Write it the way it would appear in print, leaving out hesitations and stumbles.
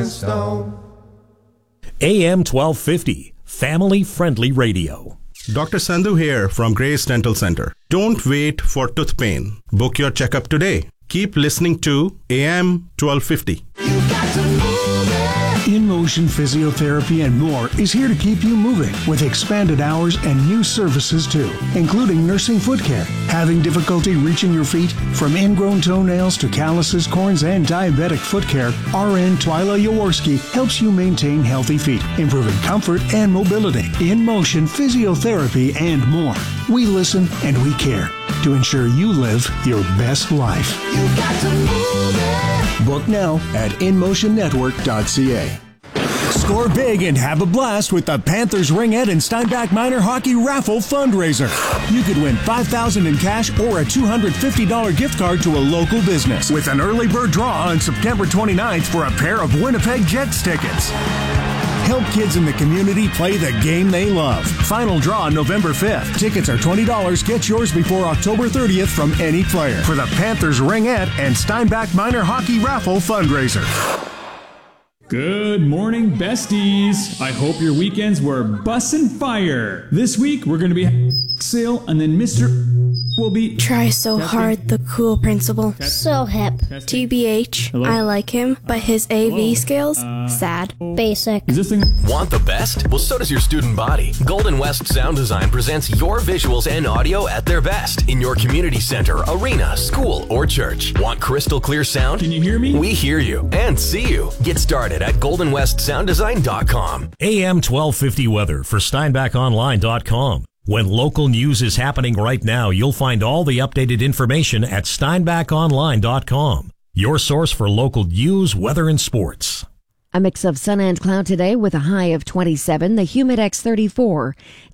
AM 1250, family-friendly radio. Dr. Sandhu here from Grace Dental Center. Don't wait for tooth pain. Book your checkup today. Keep listening to AM 1250. In Motion Physiotherapy and more is here to keep you moving with expanded hours and new services too, including nursing foot care. Having difficulty reaching your feet? From ingrown toenails to calluses, corns, and diabetic foot care, RN Twyla Jaworski helps you maintain healthy feet, improving comfort and mobility. In Motion Physiotherapy and more. We listen and we care to ensure you live your best life. You got to move it. Book now at InMotionNetwork.ca. Score big and have a blast with the Panthers Ringette and Steinbach Minor Hockey Raffle Fundraiser. You could win $5,000 in cash or a $250 gift card to a local business with an early bird draw on September 29th for a pair of Winnipeg Jets tickets. Help kids in the community play the game they love. Final draw November 5th. Tickets are $20. Get yours before October 30th from any player for the Panthers Ringette and Steinbach Minor Hockey Raffle Fundraiser. Good morning, besties. I hope your weekends were bussin' fire. This week, we're going to be sale, and then Mr. will be... Try so hard, the cool principal. So hip. TBH, Hello? I like him, but his AV Hello? skills, sad. Basic. Is this thing... Want the best? Well, so does your student body. Golden West Sound Design presents your visuals and audio at their best in your community center, arena, school, or church. Want crystal clear sound? Can you hear me? We hear you and see you. Get started at goldenwestsounddesign.com. AM 1250 weather for SteinbachOnline.com. When local news is happening right now, you'll find all the updated information at SteinbachOnline.com. Your source for local news, weather, and sports. A mix of sun and cloud today with a high of 27, the Humidex 34.